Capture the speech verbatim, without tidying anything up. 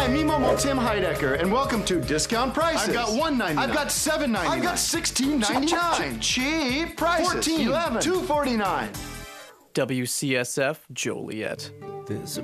Hi, me Momo Tim Heidecker, and welcome to Discount Prices. I've got one ninety-nine. I've got seven ninety-nine. I've got sixteen ninety-nine. Cheap prices. Fourteen eleven. two forty-nine. W C S F Joliet. There's a